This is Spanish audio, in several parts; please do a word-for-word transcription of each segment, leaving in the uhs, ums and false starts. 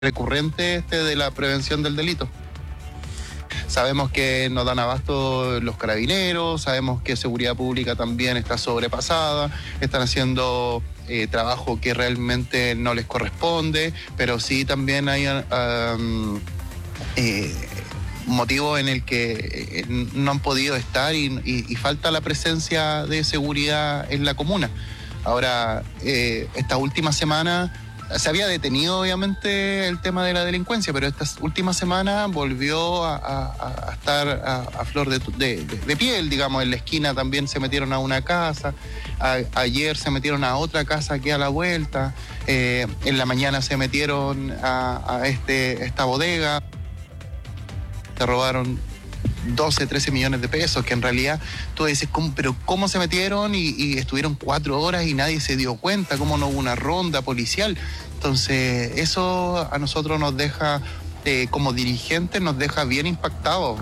recurrente este de la prevención del delito. Sabemos que no dan abasto los carabineros, sabemos que seguridad pública también está sobrepasada, están haciendo eh, trabajo que realmente no les corresponde, pero sí también hay um, eh, motivos en el que no han podido estar y, y, y falta la presencia de seguridad en la comuna. Ahora, eh, esta última semana se había detenido obviamente el tema de la delincuencia, pero esta última semana volvió a, a, a estar a, a flor de, de, de piel, digamos. En la esquina también se metieron a una casa, a, ayer se metieron a otra casa aquí a la vuelta, eh, en la mañana se metieron a, a este, esta bodega, se robaron doce, trece millones de pesos, que en realidad tú dices, ¿cómo, pero cómo se metieron y, y estuvieron cuatro horas y nadie se dio cuenta? ¿Cómo no hubo una ronda policial? Entonces, eso a nosotros nos deja, eh, como dirigentes, nos deja bien impactados.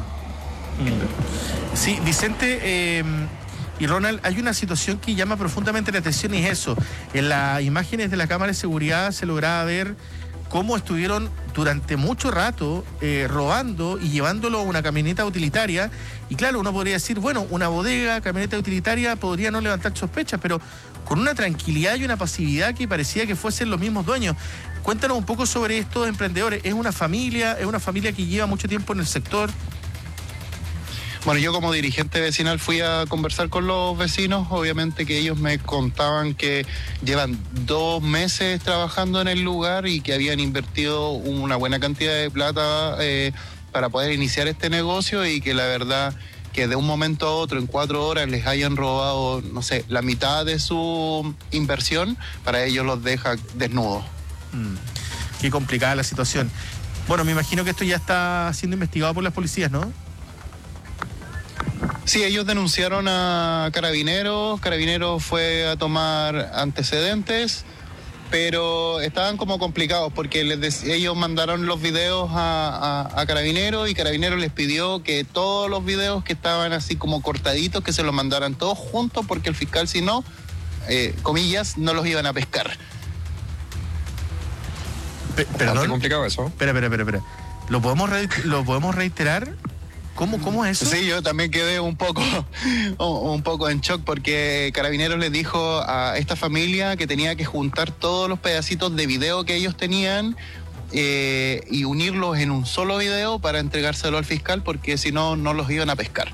Sí, Vicente eh, y Ronald, hay una situación que llama profundamente la atención y es eso. En las imágenes de la cámara de seguridad se lograba ver cómo estuvieron durante mucho rato eh, robando y llevándolo a una camioneta utilitaria. Y claro, uno podría decir, bueno, una bodega, camioneta utilitaria, podría no levantar sospechas, pero con una tranquilidad y una pasividad que parecía que fuesen los mismos dueños. Cuéntanos un poco sobre estos emprendedores. ¿Es una familia? ¿Es una familia que lleva mucho tiempo en el sector? Bueno, yo como dirigente vecinal fui a conversar con los vecinos, obviamente que ellos me contaban que llevan dos meses trabajando en el lugar y que habían invertido una buena cantidad de plata eh, para poder iniciar este negocio, y que la verdad que de un momento a otro, en cuatro horas, les hayan robado, no sé, la mitad de su inversión, para ellos los deja desnudos. Mm, qué complicada la situación. Bueno, me imagino que esto ya está siendo investigado por las policías, ¿no? Sí, ellos denunciaron a Carabineros, Carabineros fue a tomar antecedentes, pero estaban como complicados porque les ellos mandaron los videos a, a, a Carabineros, y Carabineros les pidió que todos los videos que estaban así como cortaditos, que se los mandaran todos juntos, porque el fiscal, si no, eh, comillas, no los iban a pescar. Pe ¿Perdón? ¿Está complicado eso? Espera, espera, espera, espera. ¿Lo podemos, ¿Lo podemos reiterar? ¿Cómo, ¿Cómo es eso? Sí, yo también quedé un poco, un poco en shock, porque Carabineros les dijo a esta familia que tenía que juntar todos los pedacitos de video que ellos tenían eh, y unirlos en un solo video para entregárselo al fiscal, porque si no, no los iban a pescar.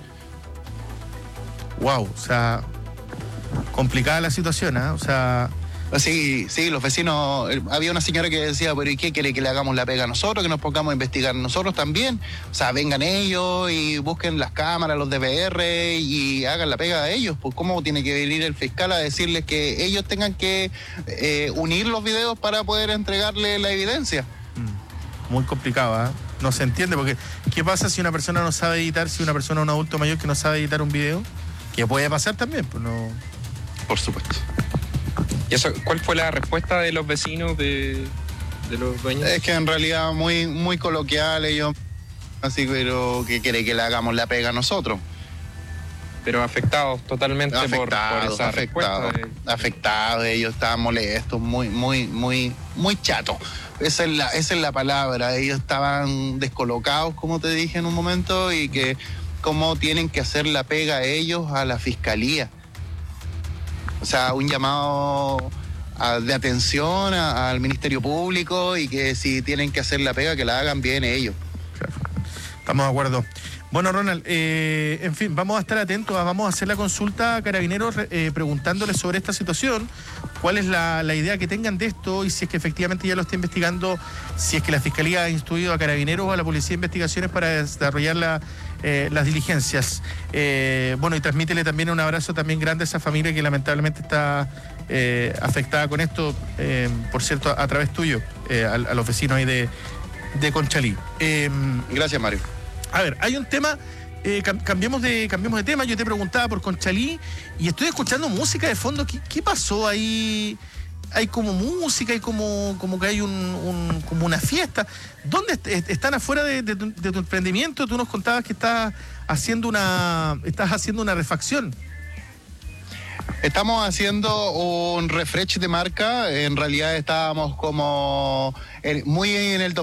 Wow, o sea, complicada la situación, ¿eh? O sea... Sí, sí, los vecinos, había una señora que decía, pero ¿y qué quiere que le hagamos la pega a nosotros, que nos pongamos a investigar nosotros también? O sea, vengan ellos y busquen las cámaras, los D V R, y hagan la pega a ellos. Pues ¿cómo tiene que venir el fiscal a decirles que ellos tengan que eh, unir los videos para poder entregarle la evidencia? Muy complicado, ¿eh? No se entiende, porque ¿qué pasa si una persona no sabe editar, si una persona, un adulto mayor que no sabe editar un video? Que puede pasar también, pues no... Por supuesto. ¿Y eso, cuál fue la respuesta de los vecinos, de, de los dueños? Es que en realidad muy, muy coloquial ellos, así, pero que quiere que le hagamos la pega a nosotros. Pero afectados totalmente afectados, por, por esa afectados, respuesta. De... Afectados, ellos estaban molestos, muy, muy, muy, muy chatos. Esa es la, esa es la palabra. Ellos estaban descolocados, como te dije en un momento, y que cómo tienen que hacer la pega ellos a la fiscalía. O sea, un llamado a, de atención a, al Ministerio Público, y que si tienen que hacer la pega, que la hagan bien ellos. Claro. Estamos de acuerdo. Bueno, Ronald, eh, en fin, vamos a estar atentos, vamos a hacer la consulta a Carabineros eh, preguntándoles sobre esta situación, cuál es la, la idea que tengan de esto, y si es que efectivamente ya lo está investigando, si es que la Fiscalía ha instruido a Carabineros o a la Policía de Investigaciones para desarrollar la, eh, las diligencias. Eh, bueno, y transmítele también un abrazo también grande a esa familia que lamentablemente está eh, afectada con esto, eh, por cierto, a, a través tuyo, eh, a, a los vecinos ahí de, de Conchalí. Eh, Gracias, Mario. A ver, hay un tema, eh, cam cambiemos, de, cambiemos de tema. Yo te preguntaba por Conchalí y estoy escuchando música de fondo. ¿Qué, qué pasó ahí? Hay como música, hay como, como que hay un, un, como una fiesta. ¿Dónde est están afuera de, de, tu, de tu emprendimiento? Tú nos contabas que estás haciendo una, estás haciendo una refacción. Estamos haciendo un refresh de marca. En realidad estábamos como en- muy en el